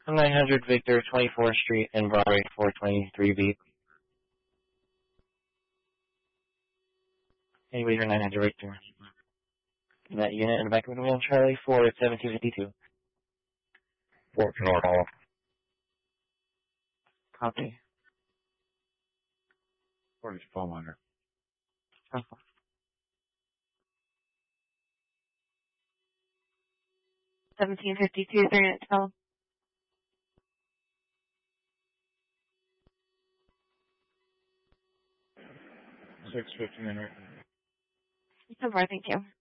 900 Victor, 24th Street, and Broadway, 423B. Anybody for 900 Victor? That unit in the back of the wheel, Charlie, 4 at 1752. Fort North Hall. Copy. Where's your phone number? 1752, 3 minutes 12. 6:59. So far, thank you.